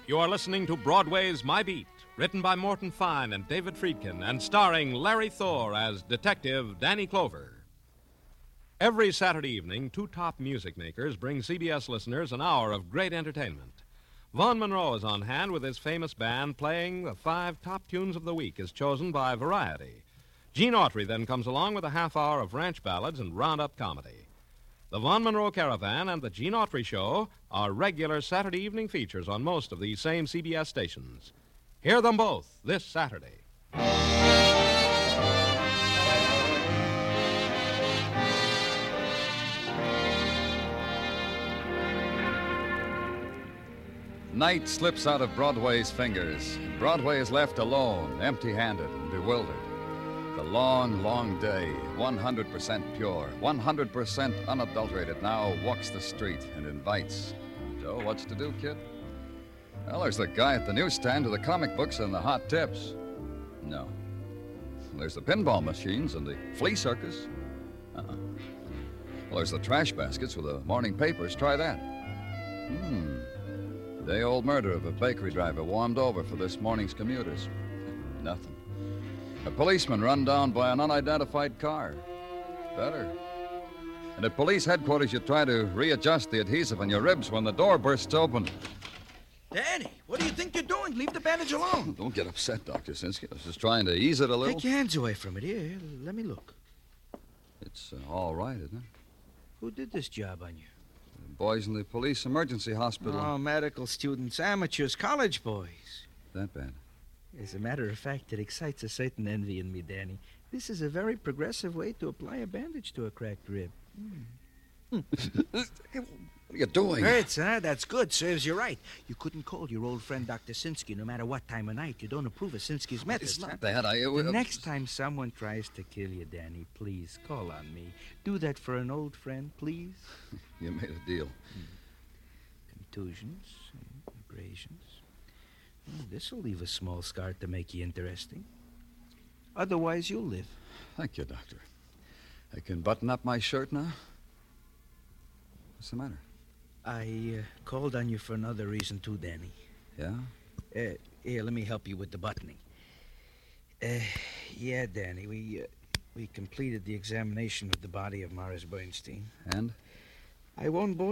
You are listening to Broadway's My Beat, written by Morton Fine and David Friedkin, and starring Larry Thor as Detective Danny Clover. Every Saturday evening, two top music makers bring CBS listeners an hour of great entertainment. Vaughn Monroe is on hand with his famous band playing the 5 top tunes of the week as chosen by Variety. Gene Autry then comes along with a half hour of ranch ballads and roundup comedy. The Vaughn Monroe Caravan and the Gene Autry Show are regular Saturday evening features on most of these same CBS stations. Hear them both this Saturday. Night slips out of Broadway's fingers, and Broadway is left alone, empty-handed and bewildered. The long, long day, 100% pure, 100% unadulterated, now walks the street and invites. Joe, what's to do, kid? Well, there's the guy at the newsstand with the comic books and the hot tips. No. There's the pinball machines and the flea circus. Uh-uh. Well, there's the trash baskets with the morning papers. Try that. Day-old murder of a bakery driver warmed over for this morning's commuters. Nothing. A policeman run down by an unidentified car. Better. And at police headquarters, you try to readjust the adhesive on your ribs when the door bursts open. Danny, what do you think you're doing? Leave the bandage alone. Don't get upset, Dr. Sinsky. I was just trying to ease it a little. Take your hands away from it. Here, let me look. It's all right, isn't it? Who did this job on you? The boys in the police emergency hospital. Oh, medical students, amateurs, college boys. That bad? As a matter of fact, it excites a certain envy in me, Danny. This is a very progressive way to apply a bandage to a cracked rib. What are you doing? Hurts, huh? That's good. Serves you right. You couldn't call your old friend Dr. Sinsky no matter what time of night. You don't approve of Sinsky's methods. It's not that. The next time someone tries to kill you, Danny, please call on me. Do that for an old friend, please. You made a deal. Contusions, abrasions. This'll leave a small scar to make you interesting. Otherwise, you'll live. Thank you, Doctor. I can button up my shirt now? What's the matter? I called on you for another reason, too, Danny. Yeah? Here, let me help you with the buttoning. Yeah, Danny, we completed the examination of the body of Morris Bernstein. And? I won't bore